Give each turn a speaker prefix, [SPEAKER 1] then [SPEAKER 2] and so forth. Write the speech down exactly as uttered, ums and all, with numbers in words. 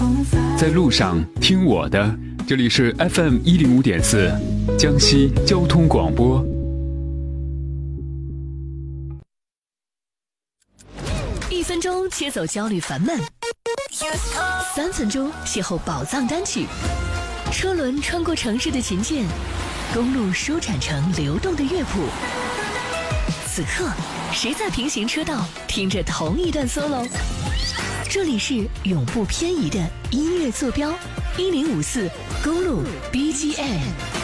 [SPEAKER 1] 在路上听我的，这里是 F M 一零五点四，江西交通广播。
[SPEAKER 2] 一分钟切走焦虑烦闷，三分钟邂逅宝藏单曲。车轮穿过城市的琴键，公路舒展成流动的乐谱。此刻，谁在平行车道听着同一段 solo？ 这里是永不偏移的音乐坐标，一零五四公路 B G M。